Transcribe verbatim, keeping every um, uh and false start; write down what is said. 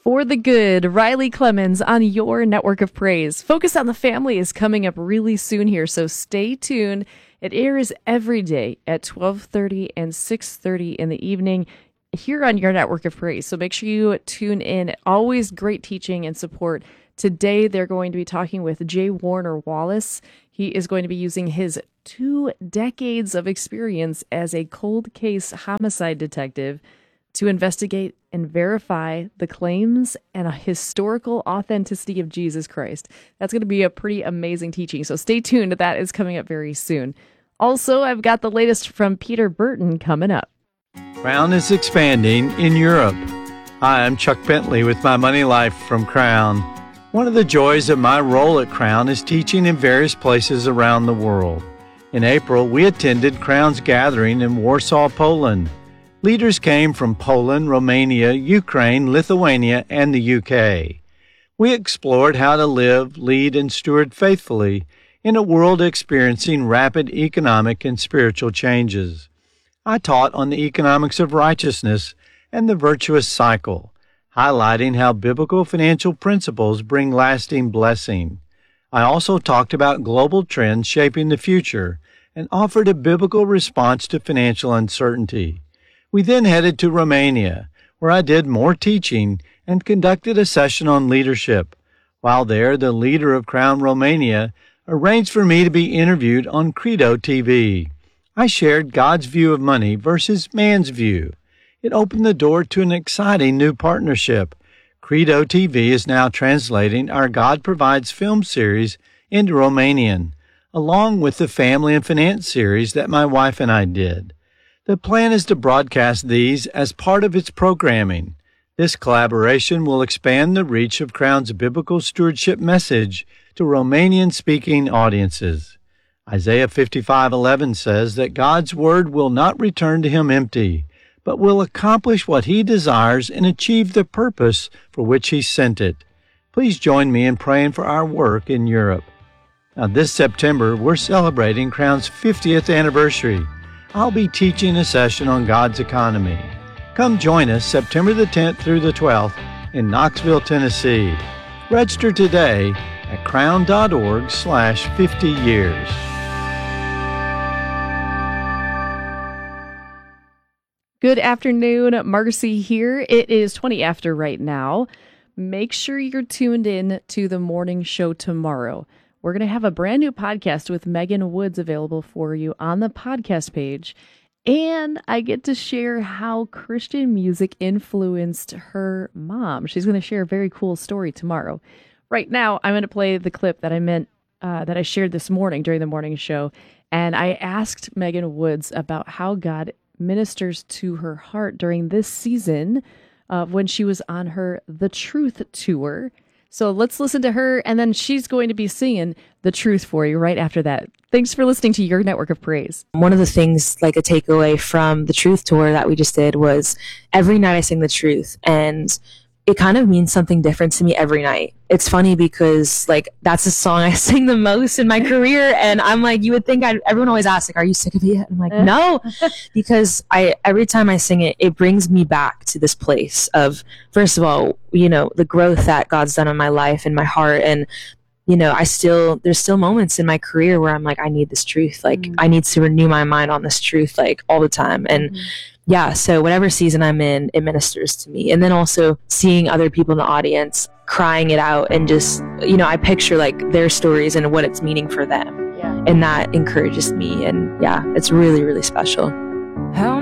For the Good, Riley Clemmons on your network of praise. Focus on the Family is coming up really soon here, so stay tuned. It airs every day at twelve thirty and six thirty in the evening here on your network of praise. So make sure you tune in. Always great teaching and support. Today, they're going to be talking with J. Warner Wallace. He is going to be using his two decades of experience as a cold case homicide detective to investigate and verify the claims and a historical authenticity of Jesus Christ. That's going to be a pretty amazing teaching, so stay tuned. That is coming up very soon. Also, I've got the latest from Peter Burton coming up. Crown is expanding in Europe. Hi, I'm Chuck Bentley with My Money Life from Crown. One of the joys of my role at Crown is teaching in various places around the world. In April, we attended Crown's gathering in Warsaw, Poland. Leaders came from Poland, Romania, Ukraine, Lithuania, and the U K. We explored how to live, lead, and steward faithfully in a world experiencing rapid economic and spiritual changes. I taught on the economics of righteousness and the virtuous cycle, highlighting how biblical financial principles bring lasting blessing. I also talked about global trends shaping the future and offered a biblical response to financial uncertainty. We then headed to Romania, where I did more teaching and conducted a session on leadership. While there, the leader of Crown Romania arranged for me to be interviewed on Credo T V. I shared God's view of money versus man's view. It opened the door to an exciting new partnership. Credo T V is now translating our God Provides film series into Romanian, along with the Family and Finance series that my wife and I did. The plan is to broadcast these as part of its programming. This collaboration will expand the reach of Crown's biblical stewardship message to Romanian-speaking audiences. Isaiah fifty-five eleven says that God's word will not return to him empty, but will accomplish what he desires and achieve the purpose for which he sent it. Please join me in praying for our work in Europe. Now, this September, we're celebrating Crown's fiftieth anniversary. I'll be teaching a session on God's economy. Come join us September the tenth through the twelfth in Knoxville, Tennessee. Register today at crown.org slash 50 years. Good afternoon, Marcy here. It is twenty after right now. Make sure you're tuned in to the morning show tomorrow. We're going to have a brand new podcast with Megan Woods available for you on the podcast page. And I get to share how Christian music influenced her mom. She's going to share a very cool story tomorrow. Right now, I'm going to play the clip that I meant uh, that I shared this morning during the morning show. And I asked Megan Woods about how God ministers to her heart during this season uh, when she was on her The Truth tour. So let's listen to her, and then she's going to be singing The Truth for you right after that. Thanks for listening to your network of praise. One of the things, like a takeaway from the Truth tour that we just did, was every night I sing the truth, and it kind of means something different to me every night. It's funny because, like, that's the song I sing the most in my career, and I'm like, you would think I'd, everyone always asks, like, are you sick of it yet? I'm like, no, because I every time I sing it, it brings me back to this place of, first of all, you know, the growth that God's done in my life and my heart, and you know, I still, there's still moments in my career where I'm like, I need this truth. Like, mm-hmm. I need to renew my mind on this truth, like, all the time. And mm-hmm. yeah, so whatever season I'm in, it ministers to me. And then also seeing other people in the audience crying it out, and just, you know, I picture like their stories and what it's meaning for them. Yeah. And that encourages me. And yeah, it's really, really special. How